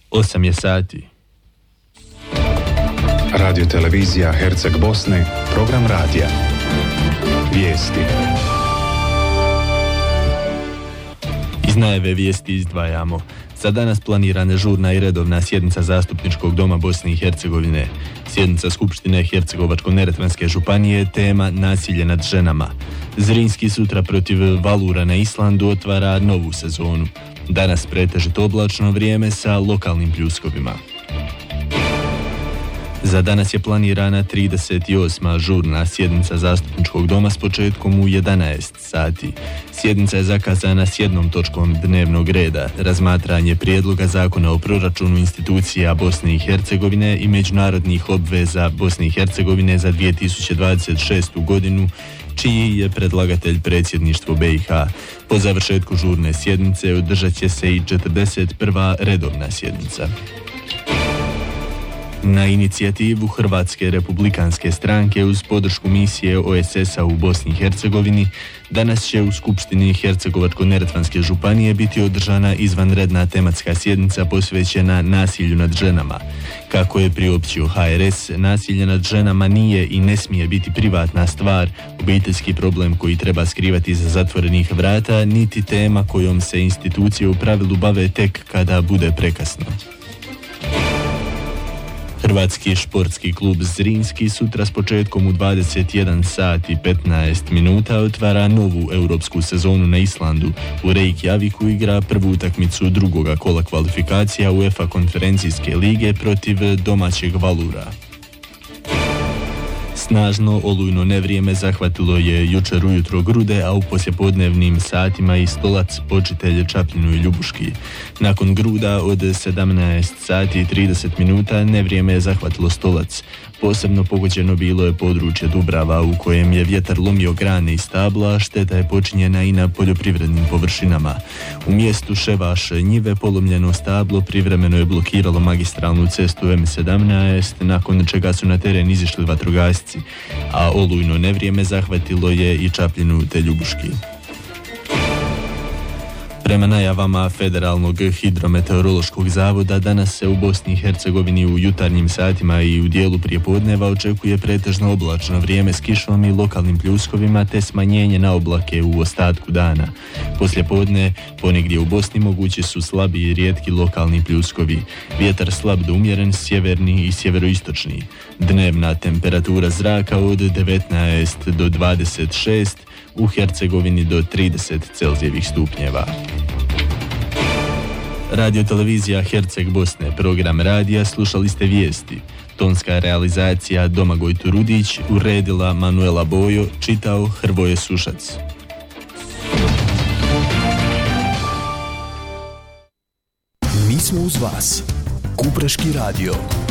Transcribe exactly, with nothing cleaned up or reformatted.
osam je sati. Radio televizija Herceg Bosne, program radija. Vijesti. Iz najave vijesti izdvajamo. Za danas planirana žurna i redovna sjednica Zastupničkog doma Bosne i Hercegovine. Sjednica Skupštine Hercegovačko-neretvanske županije, tema nasilje nad ženama. Zrinski sutra protiv Valura na Islandu otvara novu sezonu. Danas pretežito oblačno vrijeme sa lokalnim pljuskovima. Za danas je planirana trideset osma žurna sjednica Zastupničkog doma s početkom u jedanaest sati. Sjednica je zakazana s jednom točkom dnevnog reda, razmatranje prijedloga zakona o proračunu institucija Bosne i Hercegovine i međunarodnih obveza Bosne i Hercegovine za dvije tisuće dvadeset šestu godinu, čiji je predlagatelj predsjedništvo B i H. Po završetku žurne sjednice održat će se i četrdeset prva redovna sjednica. Na inicijativu Hrvatske republikanske stranke uz podršku misije O S S-a u Bosni i Hercegovini, danas će u Skupštini Hercegovačko-neretvanske županije biti održana izvanredna tematska sjednica posvećena nasilju nad ženama. Kako je priopćio H R S, nasilje nad ženama nije i ne smije biti privatna stvar, obiteljski problem koji treba skrivati iza zatvorenih vrata, niti tema kojom se institucije u pravilu bave tek kada bude prekasno. Hrvatski športski klub Zrinski sutra s početkom u dvadeset jedan sat i petnaest minuta otvara novu europsku sezonu na Islandu. U Reykjaviku igra prvu utakmicu drugoga kola kvalifikacija UEFA konferencijske lige protiv domaćeg Valura. Snažno olujno nevrijeme zahvatilo je jučer ujutro Grude, a u poslijepodnevnim satima i Stolac, Počitelj, Čapljinu i Ljubuški. Nakon Gruda od sedamnaest sati i trideset minuta nevrijeme je zahvatilo Stolac. Posebno pogođeno bilo je područje Dubrava u kojem je vjetar lomio grane i stabla, a šteta je počinjena i na poljoprivrednim površinama. U mjestu Ševaš Njive polomljeno stablo privremeno je blokiralo magistralnu cestu M sedamnaest, nakon čega su na teren izišli vatrogasci, a olujno nevrijeme zahvatilo je i Čapljinu te Ljubuški. Prema najavama Federalnog hidrometeorološkog zavoda, danas se u Bosni i Hercegovini u jutarnjim satima i u dijelu prijepodneva očekuje pretežno oblačno vrijeme s kišom i lokalnim pljuskovima te smanjenje na oblake u ostatku dana. Poslijepodne ponegdje u Bosni mogući su slabi i rijetki lokalni pljuskovi. Vjetar slab do umjeren, sjeverni i sjeveroistočni. Dnevna temperatura zraka od devetnaest do dvadeset šest, u Hercegovini do trideset Celzijevih stupnjeva. Radio televizija Herceg Bosne, program radija, slušali ste vijesti. Tonska realizacija Domagoj Turudić, uredila Manuela Bojo, čitao Hrvoje Sušac. Mi smo uz vas. Kupreški radio.